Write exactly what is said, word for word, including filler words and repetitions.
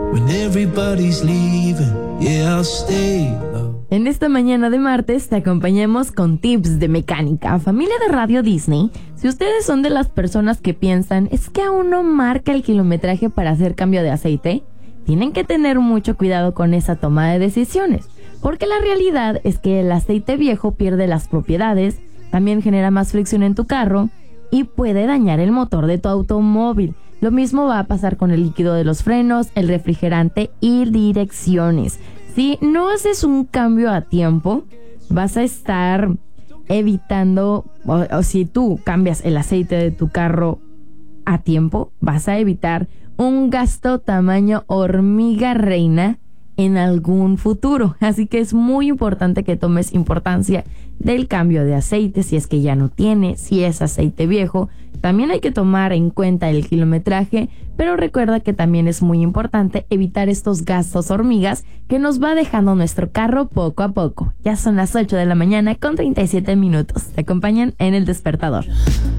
When everybody's leaving, yeah, I'll stay. En esta mañana de martes te acompañamos con tips de mecánica. Familia de Radio Disney, si ustedes son de las personas que piensan es que aún no marca el kilometraje para hacer cambio de aceite, tienen que tener mucho cuidado con esa toma de decisiones, porque la realidad es que el aceite viejo pierde las propiedades, también genera más fricción en tu carro y puede dañar el motor de tu automóvil. Lo mismo va a pasar con el líquido de los frenos, el refrigerante y direcciones. Si no haces un cambio a tiempo, vas a estar evitando, o, o si tú cambias el aceite de tu carro a tiempo, vas a evitar un gasto tamaño hormiga reina en algún futuro. Así que es muy importante que tomes importancia del cambio de aceite, si es que ya no tiene, si es aceite viejo. También hay que tomar en cuenta el kilometraje, pero recuerda que también es muy importante evitar estos gastos hormigas que nos va dejando nuestro carro poco a poco. Ya son las ocho de la mañana con treinta y siete minutos. Te acompañan en El Despertador.